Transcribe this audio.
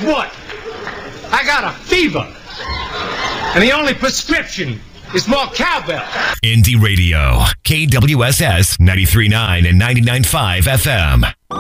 what? I got a fever. And the only prescription is more cowbell. Indie Radio, KWSS 93.9 and 99.5 FM.